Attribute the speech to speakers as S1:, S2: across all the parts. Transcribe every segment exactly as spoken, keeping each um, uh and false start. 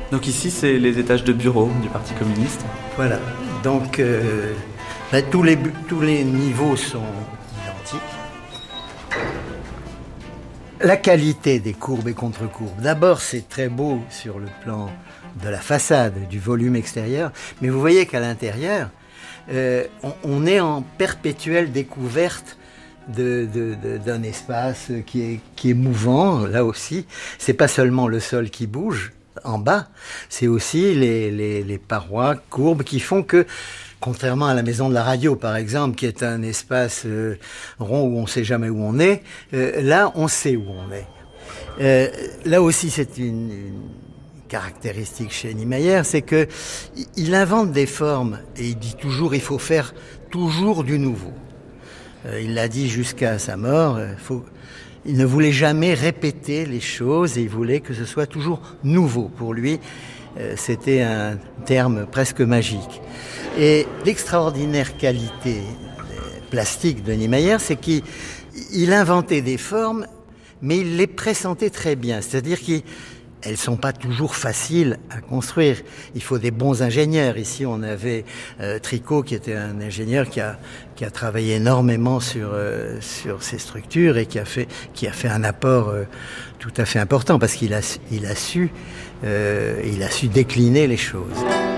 S1: Donc ici, c'est les étages de bureau du Parti communiste.
S2: Voilà. Donc, euh, ben, tous, les, tous les niveaux sont identiques. La qualité des courbes et contre-courbes. D'abord, c'est très beau sur le plan de la façade, du volume extérieur. Mais vous voyez qu'à l'intérieur, euh, on, on est en perpétuelle découverte de, de, de, d'un espace qui est, qui est mouvant. Là aussi, c'est pas seulement le sol qui bouge en bas, c'est aussi les, les, les parois courbes qui font que, contrairement à la maison de la radio, par exemple, qui est un espace euh, rond où on ne sait jamais où on est, euh, là, on sait où on est. Euh, là aussi, c'est une, une caractéristique chez Niemeyer, c'est que il invente des formes et il dit toujours, il faut faire toujours du nouveau. Euh, il l'a dit jusqu'à sa mort. Euh, faut, il ne voulait jamais répéter les choses et il voulait que ce soit toujours nouveau. Pour lui, euh, c'était un terme presque magique. Et l'extraordinaire qualité plastique de Niemeyer, c'est qu'il il inventait des formes, mais il les pressentait très bien. C'est-à-dire qu'elles ne sont pas toujours faciles à construire. Il faut des bons ingénieurs. Ici, on avait euh, Tricot, qui était un ingénieur qui a, qui a travaillé énormément sur, euh, sur ces structures et qui a fait, qui a fait un apport euh, tout à fait important parce qu'il a, il a su, euh, il a su décliner les choses.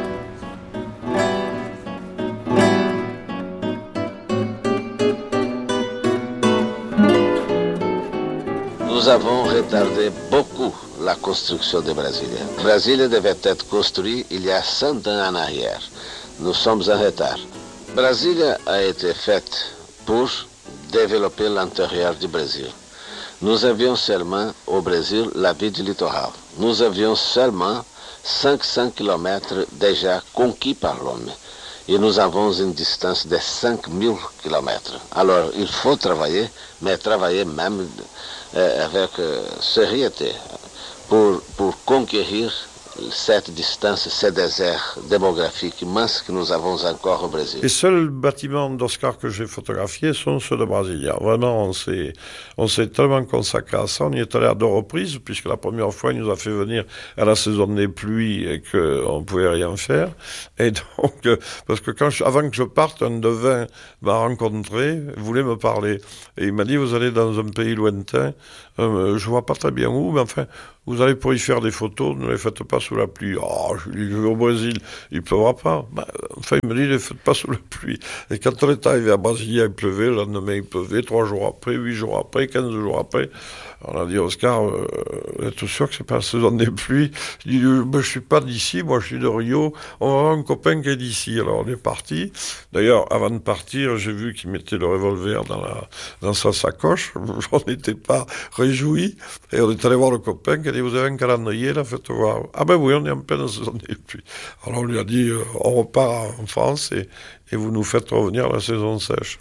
S3: Nous avons retardé beaucoup la construction de Brasilia. Brasilia devait être construit il y a cent ans en arrière. Nous sommes en retard. Brasilia a été faite pour développer l'intérieur du Brésil. Nous avions seulement au Brésil la vie du littoral. Nous avions seulement cinq cents kilomètres déjà conquis par l'homme. Et nous avons une distance de cinq mille kilomètres. Alors il faut travailler, mais travailler même euh, avec euh, sérieuxité pour, pour conquérir cette distance, ce désert démographique immense que nous avons encore au Brésil.
S4: Les seuls bâtiments d'Oscar que j'ai photographiés sont ceux de Brasilia. Vraiment, on s'est, on s'est tellement consacré à ça. On y est allé à deux reprises, puisque la première fois, il nous a fait venir à la saison des pluies et qu'on ne pouvait rien faire. Et donc, parce que quand je, avant que je parte, un devin m'a rencontré, voulait me parler. Et il m'a dit, vous allez dans un pays lointain, euh, je vois pas très bien où, mais enfin, vous allez pour y faire des photos, ne les faites pas sous la pluie. Oh, je lui dis, je vais au Brésil, il pleuvra pas. Ben, enfin, il me dit, ne les faites pas sous la pluie. Et quand on est arrivé à Brasilia, il pleuvait, le lendemain, il pleuvait, trois jours après, huit jours après, quinze jours après. On a dit, Oscar, euh, vous êtes sûr que c'est pas la saison des pluies? Il dit, ben, je suis pas d'ici, moi je suis de Rio, on va avoir un copain qui est d'ici. Alors on est parti. D'ailleurs, avant de partir, j'ai vu qu'il mettait le revolver dans, la, dans sa sacoche. J'en étais pas réjoui. Et on est allé voir le copain qui a dit, vous avez un calendrier, là, faites voir. Ah ben oui, on est en pleine saison des pluies. Alors on lui a dit, euh, on repart en France et, et vous nous faites revenir la saison sèche.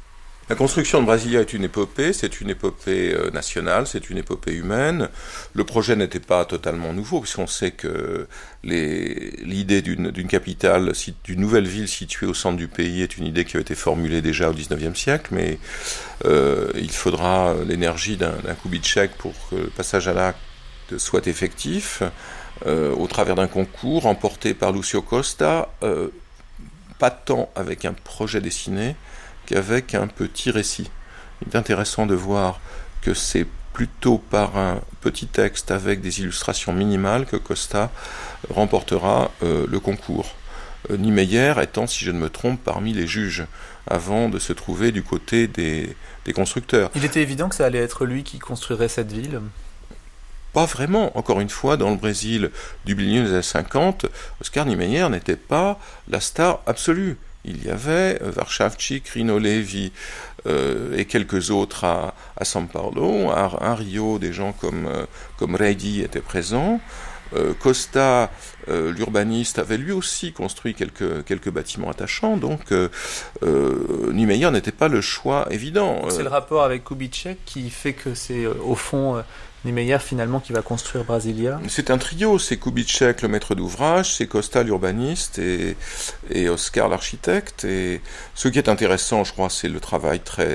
S5: La construction de Brasilia est une épopée, c'est une épopée nationale, c'est une épopée humaine. Le projet n'était pas totalement nouveau, puisqu'on sait que les, l'idée d'une, d'une capitale, d'une nouvelle ville située au centre du pays est une idée qui a été formulée déjà au dix-neuvième siècle, mais euh, il faudra l'énergie d'un, d'un Kubitschek pour que le passage à l'acte soit effectif, euh, au travers d'un concours remporté par Lucio Costa, euh, pas tant avec un projet dessiné, qu'avec un petit récit. Il est intéressant de voir que c'est plutôt par un petit texte avec des illustrations minimales que Costa remportera euh, le concours. Euh, Niemeyer étant, si je ne me trompe, parmi les juges, avant de se trouver du côté des, des constructeurs.
S1: Il était évident que ça allait être lui qui construirait cette ville ?
S5: Pas vraiment. Encore une fois, dans le Brésil du milieu des années cinquante, Oscar Niemeyer n'était pas la star absolue. Il y avait Warszawczyk, Rino Levi euh, et quelques autres à, à São Paulo. À, à Rio, des gens comme, euh, comme Reidi étaient présents. Euh, Costa, euh, l'urbaniste, avait lui aussi construit quelques, quelques bâtiments attachants. Donc, euh, euh, Niemeyer n'était pas le choix évident.
S1: C'est le rapport avec Kubitschek qui fait que c'est, euh, au fond... Euh... Niemeyer, finalement, qui va construire Brasilia.
S5: C'est un trio, c'est Kubitschek, le maître d'ouvrage, c'est Costa, l'urbaniste, et, et Oscar, l'architecte. Et ce qui est intéressant, je crois, c'est le travail très,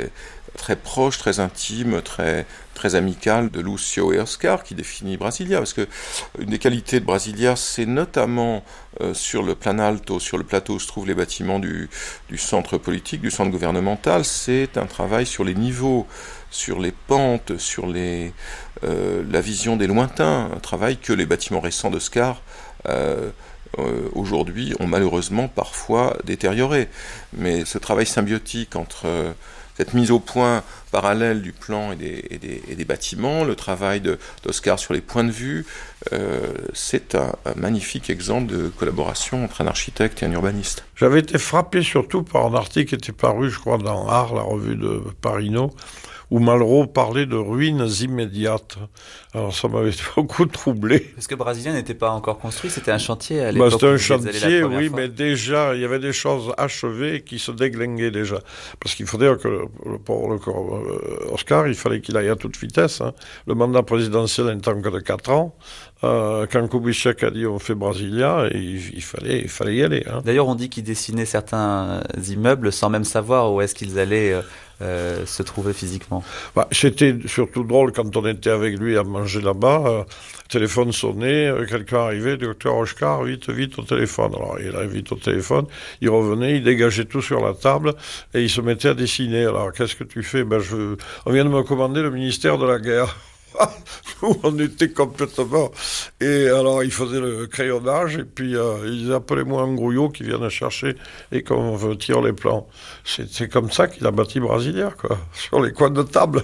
S5: très proche, très intime, très, très amical de Lúcio et Oscar qui définit Brasilia. Parce que une des qualités de Brasilia, c'est notamment euh, sur le Planalto, sur le plateau où se trouvent les bâtiments du, du centre politique, du centre gouvernemental, c'est un travail sur les niveaux, sur les pentes, sur les, euh, la vision des lointains, un travail que les bâtiments récents d'Oscar euh, euh, aujourd'hui ont malheureusement parfois détérioré. Mais ce travail symbiotique entre euh, cette mise au point parallèle du plan et des, et des, et des bâtiments, le travail de, d'Oscar sur les points de vue, euh, c'est un, un magnifique exemple de collaboration entre un architecte et un urbaniste.
S4: J'avais été frappé surtout par un article qui était paru, je crois, dans Art, la revue de Parino, où Malraux parlait de ruines immédiates. Alors ça m'avait beaucoup troublé.
S1: Parce que Brasilia n'était pas encore construit, c'était un chantier à
S4: Bah,
S1: l'époque.
S4: c'était un
S1: où vous êtes allé
S4: chantier,
S1: la première
S4: oui,
S1: fois.
S4: mais déjà, il y avait des choses achevées qui se déglinguaient déjà. Parce qu'il faut dire que le, pour le, le, Oscar, il fallait qu'il aille à toute vitesse. Hein. Le mandat présidentiel n'étant que de quatre ans. Euh, quand Kubitschek a dit on fait Brasilia, il, il, fallait, il fallait y aller. Hein.
S1: D'ailleurs, on dit qu'il dessinait certains immeubles sans même savoir où est-ce qu'ils allaient euh, euh, se trouver physiquement.
S4: Bah, c'était surtout drôle quand on était avec lui à manger là-bas. Euh, téléphone sonnait, euh, quelqu'un arrivait, docteur Oscar, vite, vite au téléphone. Alors il arrive vite au téléphone, il revenait, il dégageait tout sur la table et il se mettait à dessiner. Alors qu'est-ce que tu fais? Ben, je... On vient de me commander le ministère de la Guerre. Nous, on était complètement... Et alors, il faisait le crayonnage, et puis euh, il disait, appelez-moi un grouillot qui vienne chercher et qu'on tire les plans. C'est, c'est comme ça qu'il a bâti Brasilia, quoi, sur les coins de table.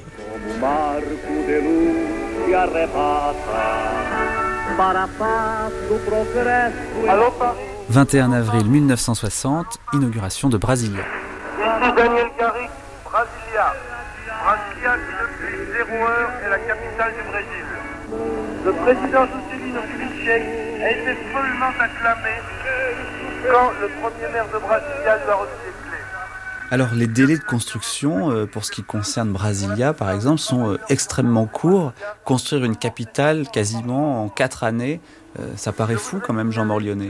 S1: vingt et un avril mille neuf cent soixante, inauguration de Brasilia.
S6: Ici Daniel Garrick, Brasilia. Brasilia qui depuis zéro heure est la capitale du Brésil. Le président Juscelino Kubitschek a été follement acclamé quand le premier maire de Brasilia lui a remis les clés.
S1: Alors les délais de construction, euh, pour ce qui concerne Brasilia par exemple, sont euh, extrêmement courts. Construire une capitale quasiment en quatre années, euh, ça paraît fou quand même, Jean Morlionnet.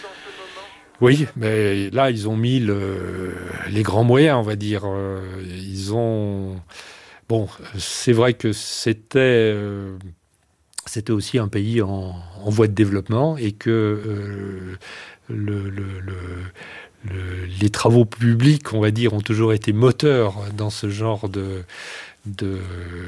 S7: Oui, mais là, ils ont mis le, les grands moyens, on va dire. Ils ont... Bon, c'est vrai que c'était, euh, c'était aussi un pays en, en voie de développement et que euh, le, le, le, le, les travaux publics, on va dire, ont toujours été moteurs dans ce genre de... De,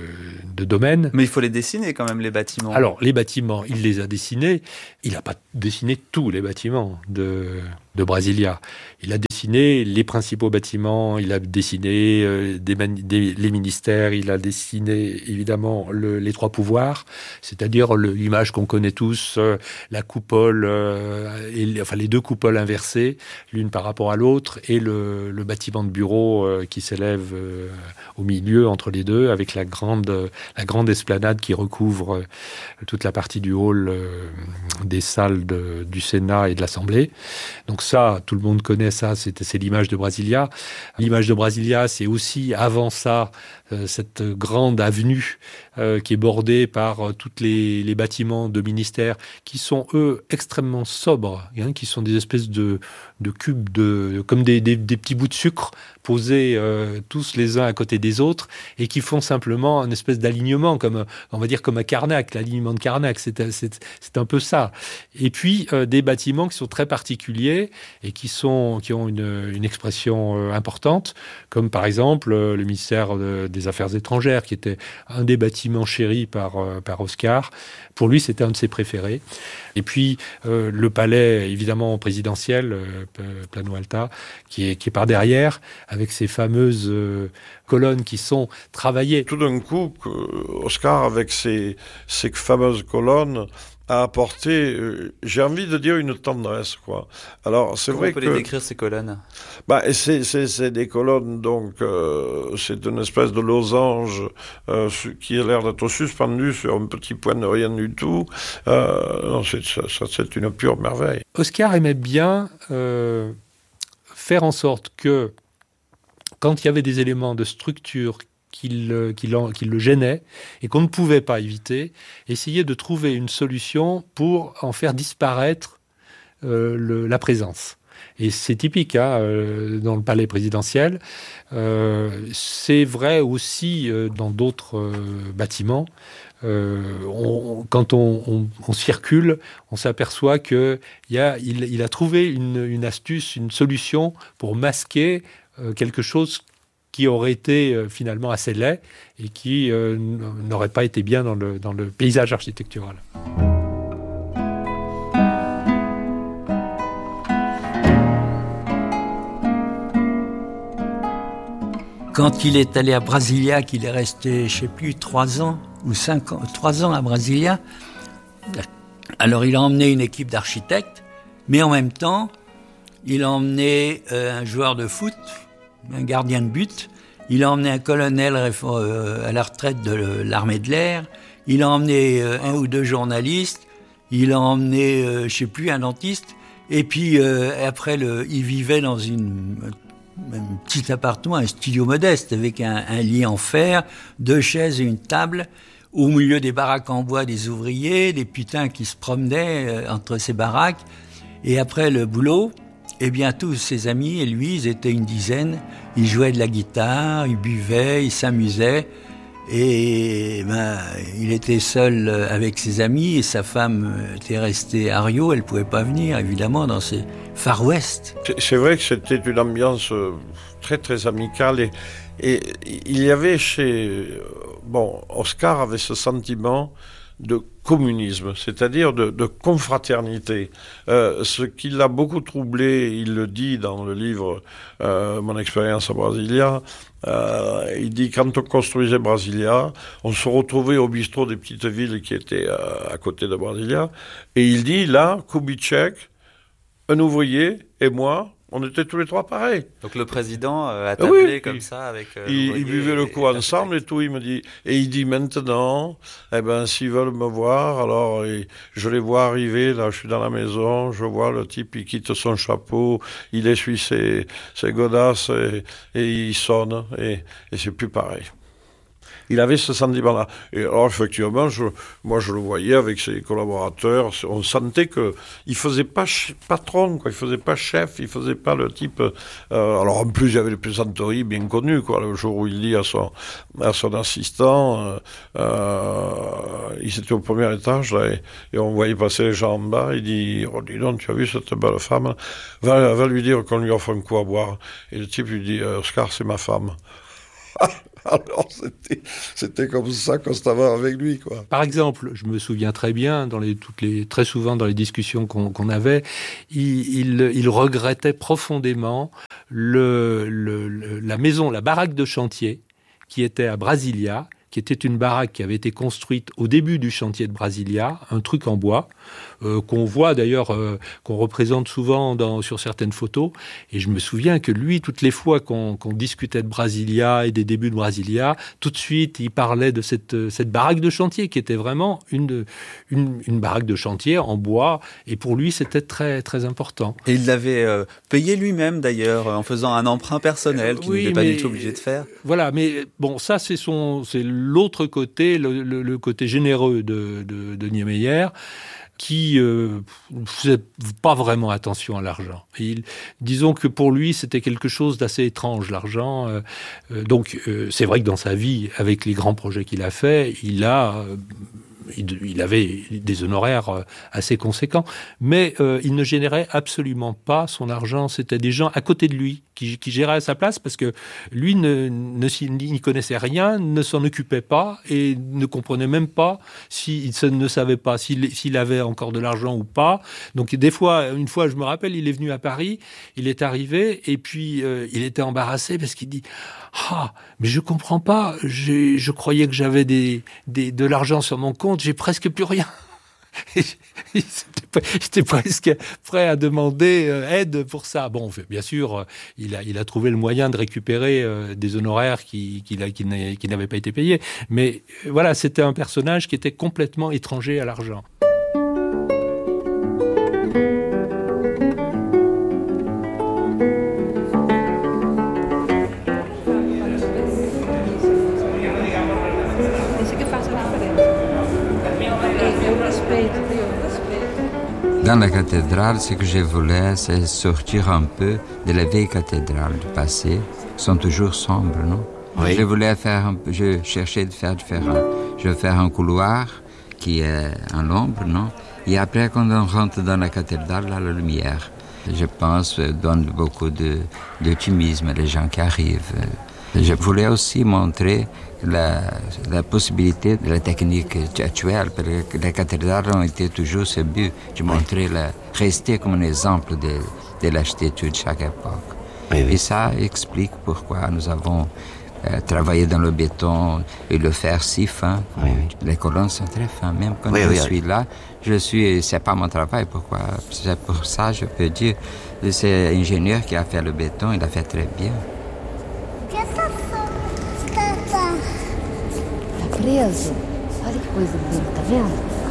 S7: de domaine.
S1: Mais il faut les dessiner quand même, les bâtiments.
S7: Alors, les bâtiments, il les a dessinés. Il n'a pas dessiné tous les bâtiments de, de Brasilia. Il a dessiné les principaux bâtiments, il a dessiné euh, des mani- des, les ministères, il a dessiné évidemment le, les trois pouvoirs, c'est-à-dire le, l'image qu'on connaît tous, euh, la coupole, euh, et, enfin les deux coupoles inversées, l'une par rapport à l'autre, et le, le bâtiment de bureau euh, qui s'élève euh, au milieu entre les deux, avec la grande, la grande esplanade qui recouvre euh, toute la partie du hall euh, des salles de, du Sénat et de l'Assemblée. Donc ça, tout le monde connaît ça, c'est, c'est l'image de Brasilia. L'image de Brasilia, c'est aussi, avant ça, euh, cette grande avenue euh, qui est bordée par euh, tous les, les bâtiments de ministères qui sont, eux, extrêmement sobres, hein, qui sont des espèces de, de cubes, de, comme des, des, des petits bouts de sucre posés euh, tous les uns à côté des autres et qui font simplement une espèce d'alignement, comme, on va dire comme à Carnac, l'alignement de Carnac, c'est, c'est, c'est un peu ça. Et puis, euh, des bâtiments qui sont très particuliers et qui, sont, qui ont une, une expression euh, importante, comme par exemple euh, le ministère de, des Affaires étrangères, qui était un des bâtiments chéris par, euh, par Oscar. Pour lui, c'était un de ses préférés. Et puis, euh, le palais, évidemment, présidentiel, euh, Plano Alta, qui est, qui est par derrière, avec ces fameuses euh, colonnes qui sont travaillées.
S4: Tout d'un coup, Oscar, avec ses, ses fameuses colonnes, a apporté, euh, j'ai envie de dire, une tendresse, quoi. Alors, c'est
S1: Comment
S4: vrai
S1: on peut
S4: que...
S1: les décrire, ces colonnes?
S4: Bah, c'est, c'est, c'est des colonnes, donc, euh, c'est une espèce de losange euh, qui a l'air d'être suspendu sur un petit point de rien du tout. Euh, non, c'est, ça, ça, c'est une pure merveille.
S7: Oscar aimait bien euh, faire en sorte que, quand il y avait des éléments de structure qui le, qui, qui le gênaient et qu'on ne pouvait pas éviter, essayer de trouver une solution pour en faire disparaître euh, le, la présence. Et c'est typique hein, euh, dans le palais présidentiel. Euh, c'est vrai aussi euh, dans d'autres euh, bâtiments. Euh, on, quand on, on, on circule, on s'aperçoit qu'il y a, il, il a trouvé une, une astuce, une solution pour masquer euh, quelque chose qui aurait été euh, finalement assez laid et qui euh, n'aurait pas été bien dans le, dans le paysage architectural.
S8: Quand il est allé à Brasilia, qu'il est resté, je ne sais plus, trois ans ou cinq ans, trois ans à Brasilia, alors il a emmené une équipe d'architectes, mais en même temps, il a emmené euh, un joueur de foot, un gardien de but, il a emmené un colonel euh, à la retraite de l'armée de l'air, il a emmené euh, un ou deux journalistes, il a emmené, euh, je ne sais plus, un dentiste, et puis euh, après, le, il vivait dans une... un petit appartement, un studio modeste avec un, un lit en fer, deux chaises et une table, au milieu des baraques en bois des ouvriers, des putains qui se promenaient euh, entre ces baraques. Et après le boulot, eh bien tous ses amis et lui, ils étaient une dizaine, ils jouaient de la guitare, ils buvaient, ils s'amusaient. Et ben, il était seul avec ses amis et sa femme était restée à Rio, elle ne pouvait pas venir, évidemment, dans ces Far West.
S4: C'est vrai que c'était une ambiance très très amicale et, et il y avait chez... Bon, Oscar avait ce sentiment de communisme, c'est-à-dire de, de confraternité. Euh, ce qui l'a beaucoup troublé, il le dit dans le livre euh, Mon expérience à Brasilia, euh, il dit quand on construisait Brasilia, on se retrouvait au bistrot des petites villes qui étaient euh, à côté de Brasilia, et il dit là, Kubitschek, un ouvrier et moi, on était tous les trois pareils.
S1: Donc le président euh, a tablé
S4: oui,
S1: comme
S4: il,
S1: ça avec... Euh,
S4: il, il buvait le coup ensemble et tout, il me dit... Et il dit maintenant, eh ben, s'ils veulent me voir, alors et, je les vois arriver, là je suis dans la maison, je vois le type, il quitte son chapeau, il essuie ses, ses godasses et, et il sonne, et, et c'est plus pareil. Il avait ce sentiment-là. Et alors, effectivement, je, moi, je le voyais avec ses collaborateurs. On sentait que il faisait pas ch- patron, quoi. Il faisait pas chef. Il faisait pas le type. Euh, alors, en plus, il y avait les plaisanteries bien connues, quoi. Le jour où il dit à son, à son assistant, euh, euh, il était au premier étage, là, et, et on voyait passer les gens en bas. Il dit, oh, dis donc, tu as vu cette belle femme? Va, va lui dire qu'on lui offre un coup à boire. Et le type lui dit, Oscar, c'est ma femme. Alors, c'était, c'était comme ça constamment avec lui, quoi.
S7: Par exemple, je me souviens très bien, dans les, toutes les, très souvent dans les discussions qu'on, qu'on avait, il, il, il regrettait profondément le, le, le, la maison, la baraque de chantier qui était à Brasilia, qui était une baraque qui avait été construite au début du chantier de Brasilia, un truc en bois, euh, qu'on voit d'ailleurs, euh, qu'on représente souvent dans, sur certaines photos. Et je me souviens que lui, toutes les fois qu'on, qu'on discutait de Brasilia et des débuts de Brasilia, tout de suite, il parlait de cette, cette baraque de chantier qui était vraiment une, une, une baraque de chantier en bois. Et pour lui, c'était très, très important.
S1: Et il l'avait euh, payé lui-même d'ailleurs, en faisant un emprunt personnel qu'il oui, n'était pas du tout obligé de faire.
S7: Voilà, mais bon, ça, c'est son... C'est l'autre côté, le, le, le côté généreux de, de, de Niemeyer, qui euh, ne faisait pas vraiment attention à l'argent. Il, disons que pour lui, c'était quelque chose d'assez étrange, l'argent. Euh, euh, donc, euh, c'est vrai que dans sa vie, avec les grands projets qu'il a faits, il a... Euh, il avait des honoraires assez conséquents, mais euh, il ne générait absolument pas son argent. C'était des gens à côté de lui qui, qui géraient à sa place parce que lui ne, ne, n'y connaissait rien, ne s'en occupait pas et ne comprenait même pas s'il ne savait pas s'il, s'il avait encore de l'argent ou pas. Donc des fois, une fois, je me rappelle, il est venu à Paris, il est arrivé et puis euh, il était embarrassé parce qu'il dit « Ah, mais je comprends pas, j'ai, je croyais que j'avais des, des, de l'argent sur mon compte, j'ai presque plus rien. » J'étais presque prêt à demander aide pour ça. Bon, bien sûr, il a, il a trouvé le moyen de récupérer des honoraires qui, qui, qui, qui n'avaient pas été payés. Mais voilà, c'était un personnage qui était complètement étranger à l'argent.
S9: Dans la cathédrale, ce que je voulais, c'est sortir un peu de la vieille cathédrale du passé. Ils sont toujours sombres, non? Oui. Je voulais faire un peu, je cherchais de faire différent. Je veux faire un couloir qui est en l'ombre, non? Et après, quand on rentre dans la cathédrale, là, la lumière, je pense, donne beaucoup de, d'optimisme les gens qui arrivent. Je voulais aussi montrer la, la possibilité de la technique actuelle, parce que les cathédrales ont été toujours ce but, de montrer, la, rester comme un exemple de, de l'architecture de chaque époque. Oui, oui. Et ça explique pourquoi nous avons euh, travaillé dans le béton et le fer si fin. Oui, oui. Les colonnes sont très fines, même quand oui, je oui, suis oui. là, je suis, c'est pas mon travail, pourquoi? C'est pour ça, je peux dire, c'est l'ingénieur qui a fait le béton, il a fait très bien.
S10: Preso. Olha que coisa bonita, tá vendo?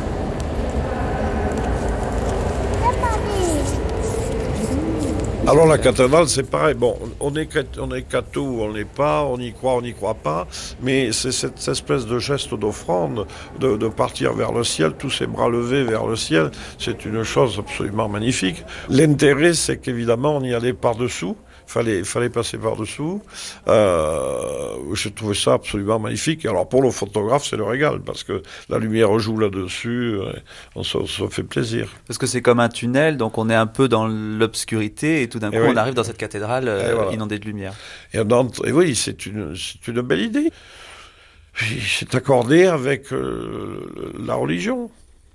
S4: Alors la cathédrale, c'est pareil. Bon, on est, on est catho, on n'est pas, on y croit, on n'y croit pas, mais c'est cette espèce de geste d'offrande, de, de partir vers le ciel, tous ces bras levés vers le ciel, c'est une chose absolument magnifique. L'intérêt, c'est qu'évidemment, on y allait par-dessous. Fallait, fallait passer par-dessous. Euh, j'ai trouvé ça absolument magnifique. Et alors pour le photographe, c'est le régal, parce que la lumière joue là-dessus, on se, on se fait plaisir.
S1: Parce que c'est comme un tunnel, donc on est un peu dans l'obscurité, et tout d'un coup oui. on arrive dans cette cathédrale euh, voilà. inondée de lumière.
S4: Et, dans, et oui, c'est une, c'est une belle idée. C'est accordé avec euh, la religion.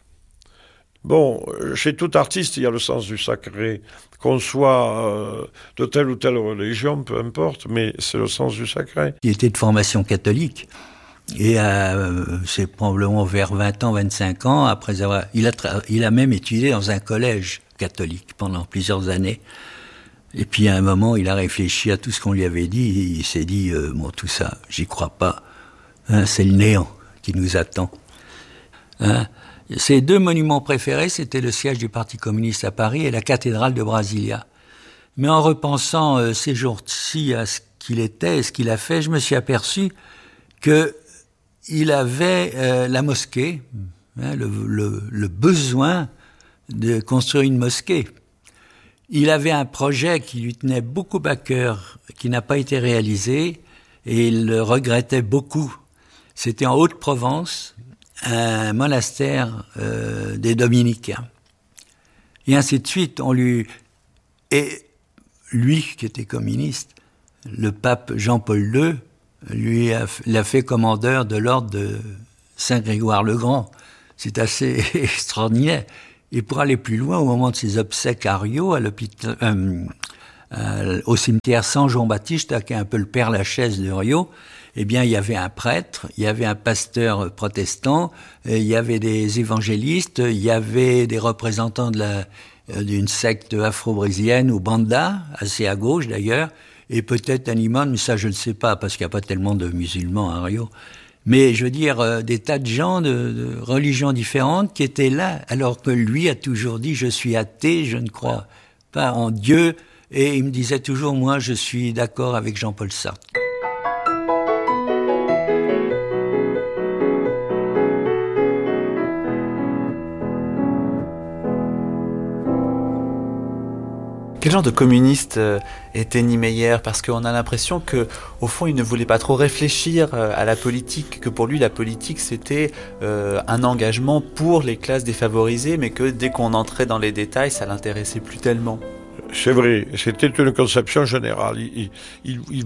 S4: Bon, chez tout artiste, il y a le sens du sacré. Qu'on soit euh, de telle ou telle religion, peu importe, mais c'est le sens du sacré.
S8: Il était de formation catholique. Et euh, c'est probablement vers vingt ans, vingt-cinq ans, après avoir... Il a, tra... il a même étudié dans un collège catholique pendant plusieurs années. Et puis à un moment, il a réfléchi à tout ce qu'on lui avait dit. Et il s'est dit, euh, bon, tout ça, j'y crois pas. Hein, c'est le néant qui nous attend. Hein? Ses deux monuments préférés, c'était le siège du Parti communiste à Paris et la cathédrale de Brasilia. Mais en repensant euh, ces jours-ci à ce qu'il était et ce qu'il a fait, je me suis aperçu que il avait euh, la mosquée, hein, le, le, le besoin de construire une mosquée. Il avait un projet qui lui tenait beaucoup à cœur, qui n'a pas été réalisé, et il le regrettait beaucoup. C'était en Haute-Provence, un monastère euh, des dominicains. Et ainsi de suite, on lui... Et lui, qui était communiste, le pape Jean-Paul deux, lui a, l'a fait commandeur de l'ordre de Saint-Grégoire le Grand. C'est assez extraordinaire. Et pour aller plus loin, au moment de ses obsèques à Rio, à l'hôpital, euh, euh, au cimetière Saint-Jean-Baptiste, qui est un peu le Père-Lachaise de Rio, eh bien, il y avait un prêtre, il y avait un pasteur protestant, il y avait des évangélistes, il y avait des représentants de la, d'une secte afro-brésilienne ou Banda, assez à gauche d'ailleurs, et peut-être un imam, mais ça je ne sais pas, parce qu'il n'y a pas tellement de musulmans à Rio. Mais je veux dire, des tas de gens de, de religions différentes qui étaient là, alors que lui a toujours dit « je suis athée, je ne crois pas en Dieu », et il me disait toujours « moi je suis d'accord avec Jean-Paul Sartre ».
S1: Quel genre de communiste euh, était Niemeyer? Parce qu'on a l'impression que, au fond, il ne voulait pas trop réfléchir euh, à la politique, que pour lui, la politique, c'était euh, un engagement pour les classes défavorisées, mais que dès qu'on entrait dans les détails, ça l'intéressait plus tellement.
S4: C'est vrai, c'était une conception générale. Il, il, il,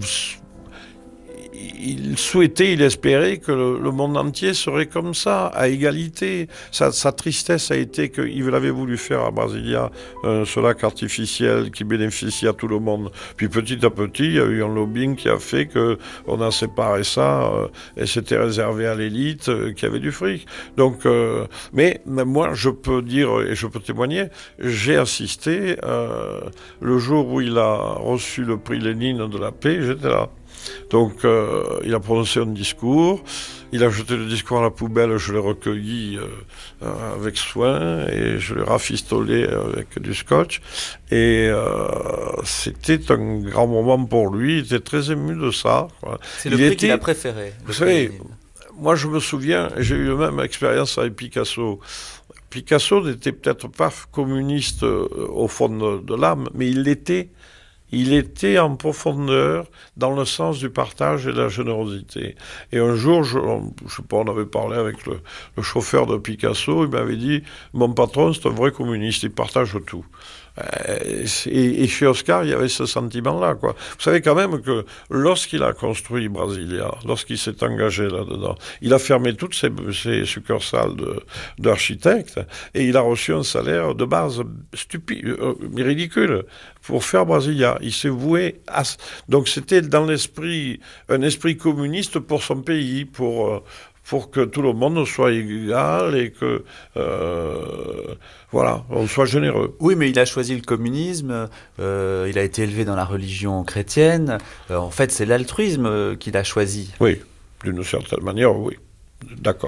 S4: il souhaitait, il espérait que le, le monde entier serait comme ça, à égalité. Sa, sa tristesse a été qu'il avait voulu faire à Brasilia un ce lac artificiel qui bénéficie à tout le monde. Puis petit à petit, il y a eu un lobbying qui a fait qu'on a séparé ça euh, et c'était réservé à l'élite euh, qui avait du fric. Donc, euh, mais, mais moi, je peux dire et je peux témoigner, j'ai assisté euh, le jour où il a reçu le prix Lénine de la paix, j'étais là. Donc, euh, il a prononcé un discours, il a jeté le discours à la poubelle, je l'ai recueilli euh, avec soin et je l'ai rafistolé avec du scotch. Et euh, c'était un grand moment pour lui, il était très ému de ça. Quoi.
S1: C'est le
S4: il
S1: prix
S4: était,
S1: qu'il a préféré.
S4: Vous savez, moi, je me souviens, j'ai eu la même expérience avec Picasso. Picasso n'était peut-être pas communiste euh, au fond de, de l'âme, mais il l'était. Il était en profondeur dans le sens du partage et de la générosité. Et un jour, je ne sais pas, on avait parlé avec le, le chauffeur de Picasso, il m'avait dit « Mon patron, c'est un vrai communiste, il partage tout ». Et, et chez Oscar, il y avait ce sentiment-là, quoi. Vous savez quand même que lorsqu'il a construit Brasilia, lorsqu'il s'est engagé là-dedans, il a fermé toutes ses, ses succursales de, d'architecte et il a reçu un salaire de base stupide, euh, ridicule, pour faire Brasilia. Il s'est voué à... Donc c'était dans l'esprit, un esprit communiste pour son pays, pour... Euh, pour que tout le monde soit égal et que, euh, voilà, on soit généreux.
S1: Oui, mais il a choisi le communisme, euh, il a été élevé dans la religion chrétienne. Euh, en fait, c'est l'altruisme qu'il a choisi.
S4: Oui, d'une certaine manière, oui. D'accord.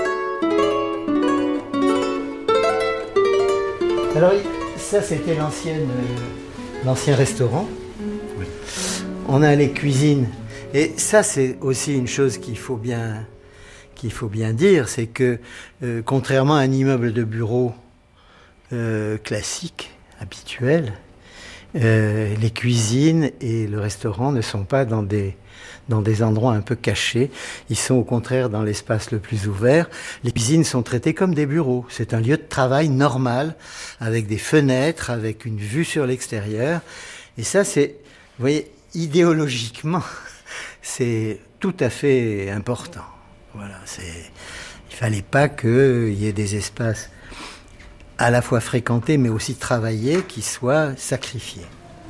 S2: Alors, ça, c'était l'ancienne, euh, l'ancien restaurant. Oui. On a les cuisines. Et ça, c'est aussi une chose qu'il faut bien... qu'il faut bien dire, c'est que euh, contrairement à un immeuble de bureau euh, classique, habituel, euh, les cuisines et le restaurant ne sont pas dans des, dans des endroits un peu cachés, ils sont au contraire dans l'espace le plus ouvert. Les cuisines sont traitées comme des bureaux, c'est un lieu de travail normal, avec des fenêtres, avec une vue sur l'extérieur, et ça c'est, vous voyez, idéologiquement, c'est tout à fait important. Voilà, c'est... il fallait pas qu'il y ait des espaces à la fois fréquentés mais aussi travaillés qui soient sacrifiés.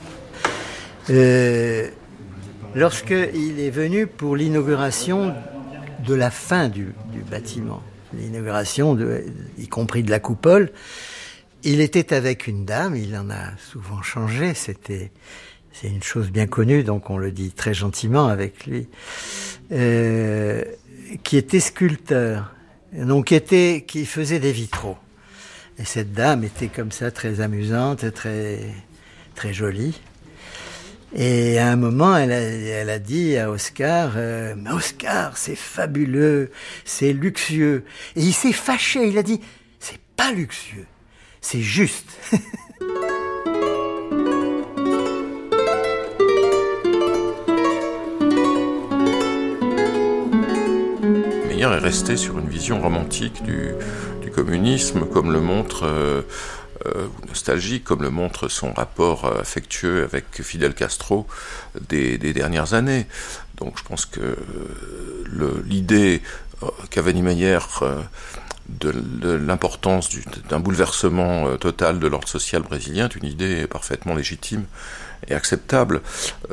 S2: Euh, lorsqu'il est venu pour l'inauguration de la fin du, du bâtiment, l'inauguration, de, y compris de la coupole, il était avec une dame, il en a souvent changé, c'était... c'est une chose bien connue, donc on le dit très gentiment avec lui. Euh, qui était sculpteur, donc qui, était, qui faisait des vitraux. Et cette dame était comme ça, très amusante, très, très jolie. Et à un moment, elle a, elle a dit à Oscar, euh, « Oscar, c'est fabuleux, c'est luxueux. » Et il s'est fâché, il a dit, « C'est pas luxueux, c'est juste. »
S5: Est resté sur une vision romantique du, du communisme, comme le montre, euh, euh, nostalgique, comme le montre son rapport affectueux avec Fidel Castro des, des dernières années. Donc je pense que euh, le, l'idée euh, qu'avait Niemeyer euh, de, de l'importance du, d'un bouleversement euh, total de l'ordre social brésilien est une idée parfaitement légitime et acceptable.